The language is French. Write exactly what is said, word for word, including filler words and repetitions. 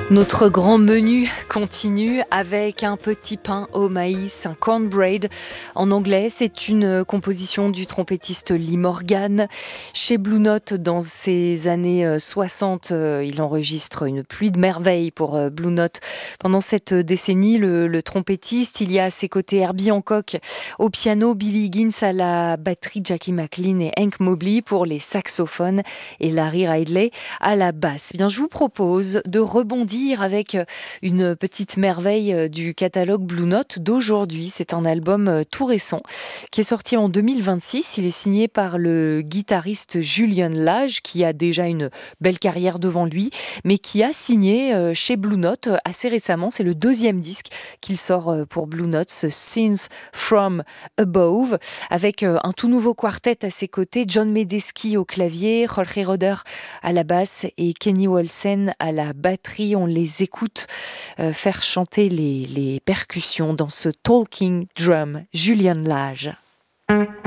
Notre grand menu continue avec un petit pain au maïs, un cornbread en anglais. C'est une composition du trompettiste Lee Morgan. Chez Blue Note, dans ces années soixante, il enregistre une pluie de merveilles pour Blue Note. Pendant cette décennie, le, le trompettiste, il y a à ses côtés Herbie Hancock au piano, Billy Higgins à la batterie, Jackie McLean et Hank Mobley pour les saxophones et Larry Ridley à la basse. Bien, je vous propose de rebondir avec une petite merveille du catalogue Blue Note d'aujourd'hui. C'est un album tout récent qui est sorti en deux mille vingt-six. Il est signé par le guitariste Julian Lage qui a déjà une belle carrière devant lui, mais qui a signé chez Blue Note assez récemment. C'est le deuxième disque qu'il sort pour Blue Note, ce Scenes from Above, avec un tout nouveau quartet à ses côtés, John Medeski au clavier, Jorge Roder à la basse et Kenny Wollesen à la batterie. On les écoute euh, faire chanter les, les percussions dans ce Talking Drum, Julian Lage.